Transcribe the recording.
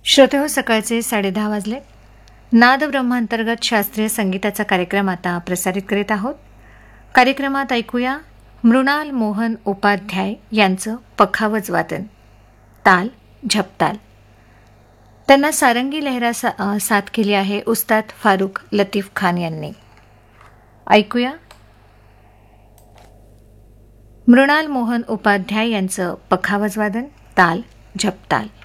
श्रोते हो, सकाळचे 10:30 वाजले. नाद ब्रह्मांतर्गत शास्त्रीय संगीताचा कार्यक्रम आता प्रसारित करीत आहोत. कार्यक्रमात ऐकूया मृणाल मोहन उपाध्याय यांचं पखावज वादन, ताल झपताल. त्यांना सारंगी लहरा साथ केली आहे उस्ताद फारुख लतीफ खान यांनी. ऐकूया मृणाल मोहन उपाध्याय यांचं पखावज वादन, ताल झपताल.